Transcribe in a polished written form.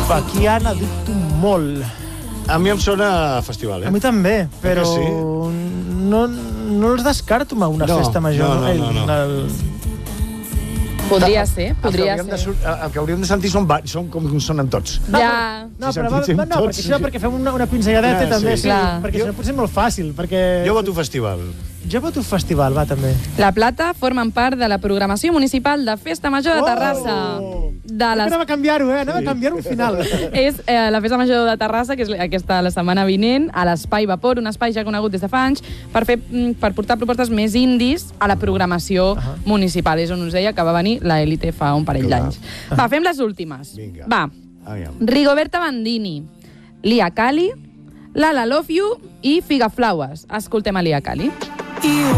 Aquí, Anna, dubto molt. A mi em sona festival, A mi també, però sí? no els descarto a una festa major. No. Podria ser, podria ser. El que hauríem de sentir són com sonen tots. Ja. No, perquè fem una pinzelladeta també, sí. Perquè si no pot ser molt fàcil. Jo voto festival. Jo voto festival, va, també. La Plata formen part de la programació municipal de Festa Major de Terrassa. Anava a canviar-ho, Anava a canviar-ho al final. És la Festa Major de Terrassa, que és aquesta la setmana vinent, a l'Espai Vapor, un espai ja conegut des de fa anys, per portar propostes més indis a la programació municipal. És on us deia que va venir l'Elite fa un parell d'anys. Va, fem les últimes. Va. Rigoberta Bandini, Lia Kali, Lala Love You i Figa Flowers. Escoltem a Lia Kali.